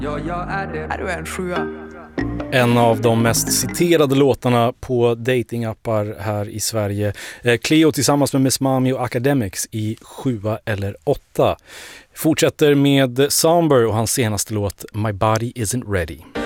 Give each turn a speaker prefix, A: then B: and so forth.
A: Är du en sjua?
B: En av de mest citerade låtarna på datingappar här i Sverige. Cleo tillsammans med Miss Mami och Academics i 7 eller 8. Fortsätter med Somber och hans senaste låt My Body Isn't Ready.